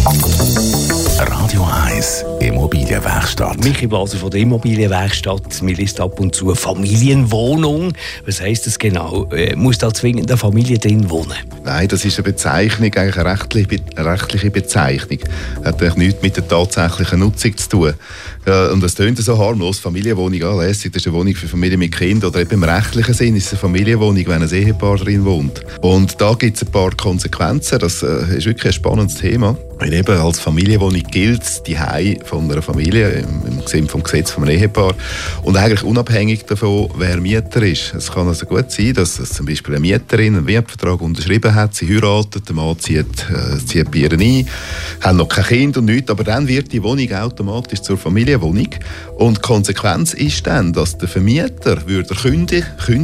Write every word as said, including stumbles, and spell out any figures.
Radio eins Immobilienwerkstatt. Michi Blaser von der Immobilienwerkstatt. Mir ist ab und zu Familienwohnung. Was heisst das genau? Äh, muss da zwingend eine Familie drin wohnen? Nein, das ist eine Bezeichnung, eigentlich eine rechtliche, eine rechtliche Bezeichnung. Das hat eigentlich nichts mit der tatsächlichen Nutzung zu tun. Ja, und das tönt so harmlos. Familienwohnung, ah, lässig, das ist eine Wohnung für Familien mit Kindern. Oder eben im rechtlichen Sinn ist es eine Familienwohnung, wenn ein Ehepaar drin wohnt. Und da gibt es ein paar Konsequenzen. Das äh, ist wirklich ein spannendes Thema. Weil eben als Familienwohnung gilt die Heim von einer Familie im, im Sinne vom Gesetz vom Ehepaar und eigentlich unabhängig davon, wer Mieter ist. Es kann also gut sein, dass, dass zum Beispiel eine Mieterin einen Mietvertrag unterschrieben hat, sie heiratet, der Mann zieht, äh, zieht bei ihr ein, hat noch kein Kind und nichts, aber dann wird die Wohnung automatisch zur Familienwohnung und die Konsequenz ist dann, dass der Vermieter würde kündigen,